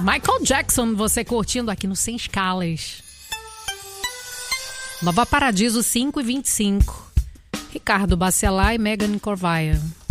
Michael Jackson, você curtindo aqui no Sem Escalas. Nova Paradiso 5:25. Ricardo Bacelar e Megan Corvaia.